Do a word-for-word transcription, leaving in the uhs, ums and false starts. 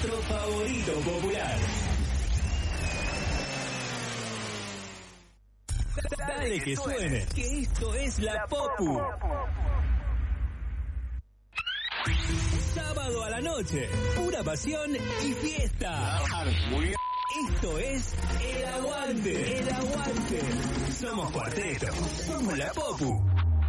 nuestro favorito popular. Dale que suene, que esto es La Popu. Sábado a la noche, pura pasión y fiesta. Esto es El Aguante, El Aguante. Somos Cuarteto, somos La Popu.